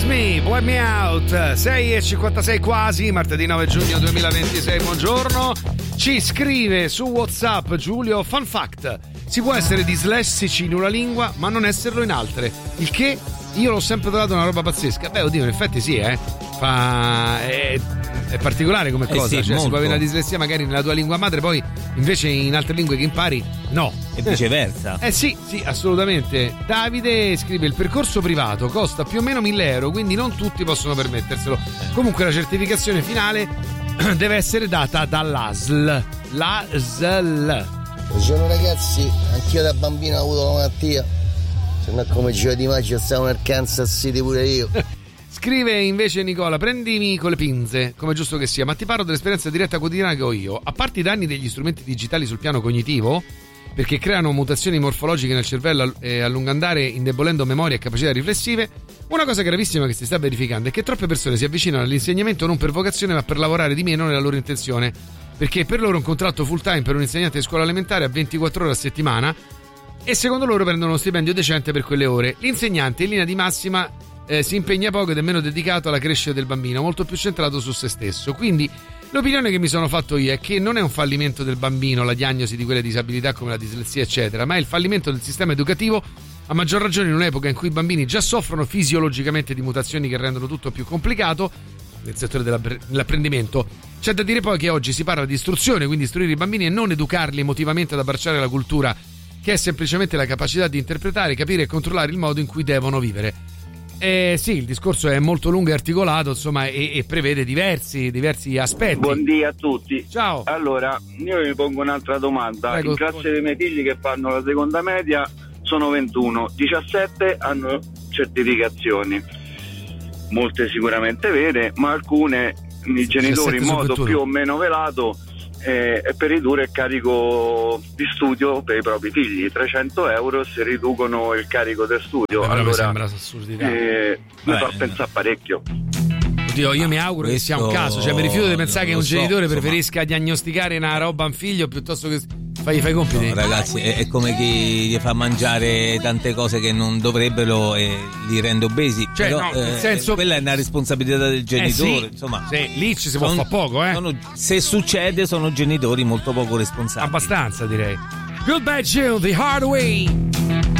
Kiss Me, Blame Me Out, 6:56 quasi, martedì 9 giugno 2026, buongiorno. Ci scrive su WhatsApp Giulio: fun fact, si può essere dislessici in una lingua ma non esserlo in altre, il che io l'ho sempre trovato una roba pazzesca. Beh, oddio, in effetti sì, è particolare come cosa, sì, cioè molto. si può avere una dislessia magari nella tua lingua madre, poi invece in altre lingue che impari no. E viceversa. Sì, assolutamente. Davide scrive: il percorso privato costa più o meno 1.000 euro, quindi non tutti possono permetterselo. Comunque la certificazione finale deve essere data dall'ASL. L'ASL. Buongiorno ragazzi, anch'io da bambino ho avuto la malattia, se no come Gio Di Maggio stavo nel Kansas City pure io. Scrive invece Nicola: prendimi con le pinze, come giusto che sia, ma ti parlo dell'esperienza diretta quotidiana che ho io. A parte i danni degli strumenti digitali sul piano cognitivo, perché creano mutazioni morfologiche nel cervello e a lungo andare indebolendo memoria e capacità riflessive, una cosa gravissima che si sta verificando è che troppe persone si avvicinano all'insegnamento non per vocazione ma per lavorare di meno nella loro intenzione, perché per loro un contratto full time per un insegnante di scuola elementare a 24 ore a settimana e secondo loro prendono uno stipendio decente per quelle ore. L'insegnante in linea di massima si impegna poco ed è meno dedicato alla crescita del bambino, molto più centrato su se stesso. Quindi l'opinione che mi sono fatto io è che non è un fallimento del bambino la diagnosi di quelle disabilità come la dislessia eccetera, ma è il fallimento del sistema educativo, a maggior ragione in un'epoca in cui i bambini già soffrono fisiologicamente di mutazioni che rendono tutto più complicato nel settore dell'apprendimento. C'è da dire poi che oggi si parla di istruzione, quindi istruire i bambini e non educarli emotivamente ad abbracciare la cultura, che è semplicemente la capacità di interpretare, capire e controllare il modo in cui devono vivere. Sì, il discorso è molto lungo e articolato, insomma, e prevede diversi aspetti. Buondì a tutti. Ciao. Allora, io vi pongo un'altra domanda. Prego. In classe dei miei figli che fanno la seconda media sono 21, 17 hanno certificazioni, molte sicuramente vere, ma alcune i genitori in modo più o meno velato è per ridurre il carico di studio per i propri figli. 300 euro se riducono il carico del studio. Allora mi sembra assurdità. Mi fa pensare parecchio. Oddio, io mi auguro che sia un caso, cioè mi rifiuto di pensare che un genitore preferisca diagnosticare una roba a un figlio piuttosto che fai i compiti. No, ragazzi, è come chi gli fa mangiare tante cose che non dovrebbero e li rende obesi. Cioè, però, no, nel senso, quella è una responsabilità del genitore. Sì, insomma, lì ci si può fare poco, se succede, sono genitori molto poco responsabili. Abbastanza, direi. Goodbye Jill, The Hard Way.